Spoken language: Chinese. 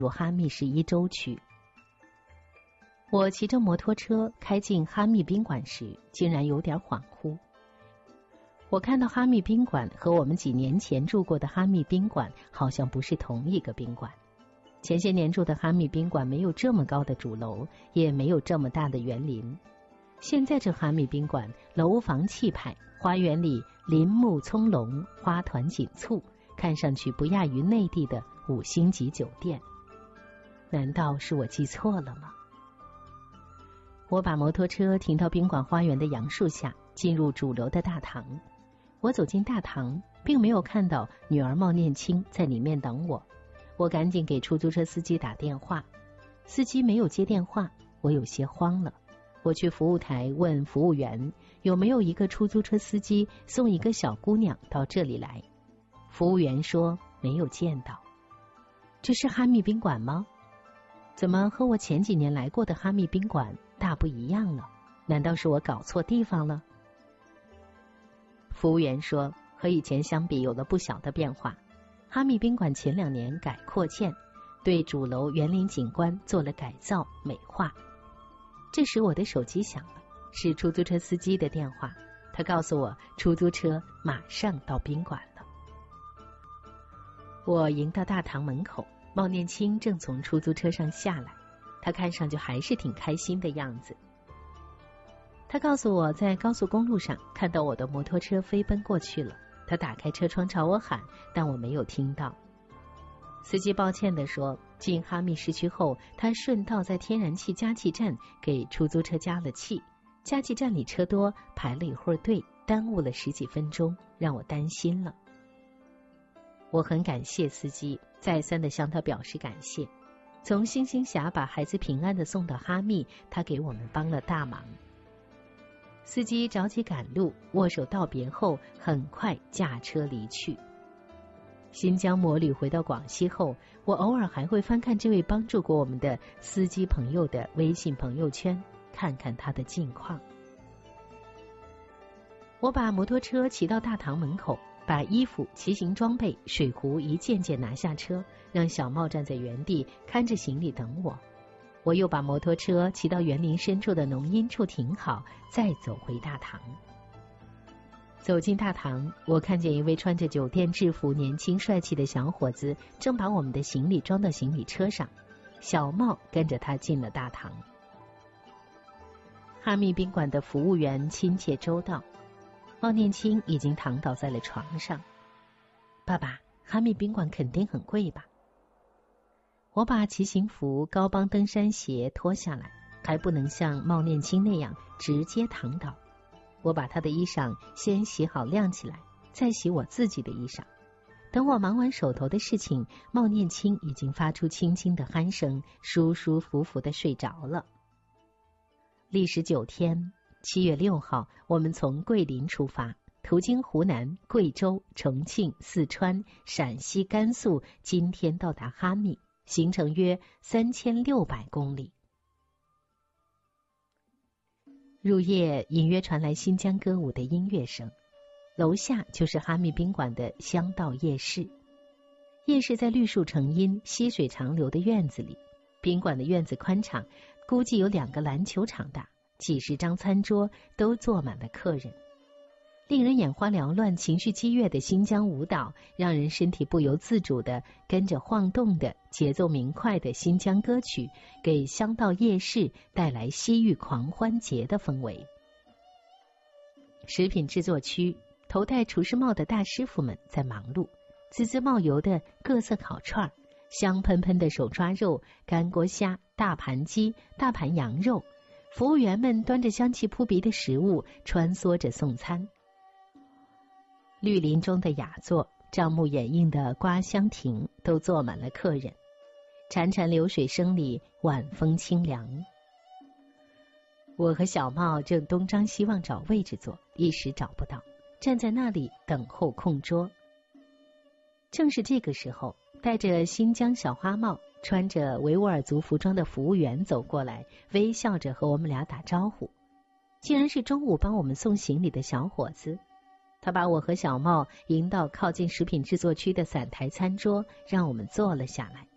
入哈密市伊州区。我骑着摩托车开进哈密宾馆时，竟然有点恍惚。我看到哈密宾馆和我们几年前住过的哈密宾馆好像不是同一个宾馆。前些年住的哈密宾馆没有这么高的主楼，也没有这么大的园林。现在这哈密宾馆楼房气派，花园里林木葱茏，花团锦簇，看上去不亚于内地的5星级酒店。难道是我记错了吗？我把摩托车停到宾馆花园的杨树下，进入主楼的大堂。我走进大堂，并没有看到女儿冒念青在里面等我。我赶紧给出租车司机打电话，司机没有接电话，我有些慌了。我去服务台问服务员有没有一个出租车司机送一个小姑娘到这里来。服务员说没有见到。这是哈密宾馆吗？怎么和我前几年来过的哈密宾馆大不一样了？难道是我搞错地方了？服务员说和以前相比有了不小的变化。哈密宾馆前2年改扩建，对主楼园林景观做了改造美化。这时我的手机响了，是出租车司机的电话，他告诉我出租车马上到宾馆了。我迎到大堂门口，冒念青正从出租车上下来，他看上去还是挺开心的样子。他告诉我在高速公路上看到我的摩托车飞奔过去了，他打开车窗朝我喊，但我没有听到。司机抱歉地说，进哈密市区后，他顺道在天然气加气站给出租车加了气，加气站里车多，排了一会儿队，耽误了10几分钟，让我担心了。我很感谢司机，再三地向他表示感谢。从星星峡把孩子平安地送到哈密，他给我们帮了大忙。司机着急赶路，握手道别后，很快驾车离去。新疆摩旅回到广西后，我偶尔还会翻看这位帮助过我们的司机朋友的微信朋友圈，看看他的近况。我把摩托车骑到大堂门口，把衣服、骑行装备、水壶一件件拿下车，让小茂站在原地看着行李等我。我又把摩托车骑到园林深处的浓荫处停好，再走回大堂。走进大堂，我看见一位穿着酒店制服、年轻帅气的小伙子正把我们的行李装到行李车上，小茂跟着他进了大堂。哈密宾馆的服务员亲切周到，冒念青已经躺倒在了床上。爸爸，哈密宾馆肯定很贵吧？我把骑行服、高帮登山鞋脱下来，还不能像冒念青那样直接躺倒。我把他的衣裳先洗好晾起来，再洗我自己的衣裳。等我忙完手头的事情，冒念青已经发出轻轻的鼾声，舒舒服服地睡着了。历时9天，7月6号，我们从桂林出发，途经湖南、贵州、重庆、四川、陕西、甘肃，今天到达哈密，行程约3600公里。入夜，隐约传来新疆歌舞的音乐声，楼下就是哈密宾馆的香道夜市。夜市在绿树成荫、溪水长流的院子里，宾馆的院子宽敞，估计有2个篮球场大，几十张餐桌都坐满了客人。令人眼花缭乱、情绪激越的新疆舞蹈，让人身体不由自主地跟着晃动的节奏明快的新疆歌曲，给香道夜市带来西域狂欢节的氛围。食品制作区，头戴厨师帽的大师傅们在忙碌，滋滋冒油的各色烤串，香喷喷的手抓肉、干锅虾、大盘鸡、大盘羊肉，服务员们端着香气扑鼻的食物穿梭着送餐。绿林中的雅座、帐幕掩映的瓜香亭都坐满了客人，潺潺流水声里晚风清凉。我和小茂正东张西望找位置坐，一时找不到，站在那里等候空桌。正是这个时候，戴着新疆小花帽、穿着维吾尔族服装的服务员走过来，微笑着和我们俩打招呼，竟然是中午帮我们送行李的小伙子。他把我和小茂迎到靠近食品制作区的散台餐桌，让我们坐了下来。